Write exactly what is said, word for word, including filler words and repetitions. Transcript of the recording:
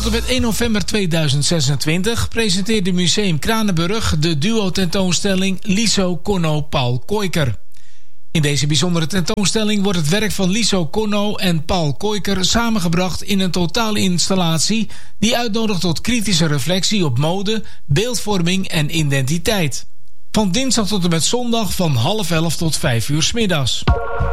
Tot en met één november tweeduizend zesentwintig presenteerde Museum Kranenburg de duo-tentoonstelling Liso Conno Paul Koijker. In deze bijzondere tentoonstelling wordt het werk van Liso Conno en Paul Koijker samengebracht in een totale installatie die uitnodigt tot kritische reflectie op mode, beeldvorming en identiteit. Van dinsdag tot en met zondag van half elf tot vijf uur 's middags.